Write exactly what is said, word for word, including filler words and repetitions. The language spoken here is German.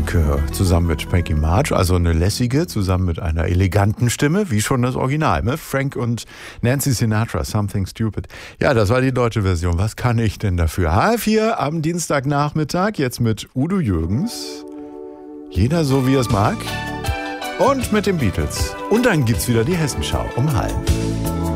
Frank äh, zusammen mit Frankie March, also eine lässige, zusammen mit einer eleganten Stimme, wie schon das Original. Ne? Frank und Nancy Sinatra, Something Stupid. Ja, das war die deutsche Version. Was kann ich denn dafür? H F vier am Dienstagnachmittag, jetzt mit Udo Jürgens. Jeder so, wie er es mag. Und mit den Beatles. Und dann gibt's wieder die Hessenschau um halb.